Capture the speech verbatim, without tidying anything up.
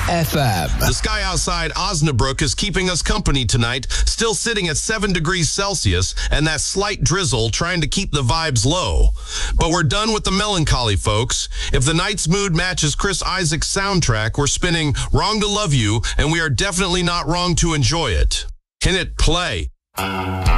F M. The sky outside Osnabrück is keeping us company tonight, still sitting at seven degrees Celsius, and that slight drizzle trying to keep the vibes low. But we're done with the melancholy, folks. If the night's mood matches Chris Isaak's soundtrack, we're spinning Wrong to Love You, and we are definitely not wrong to enjoy it. Can it play?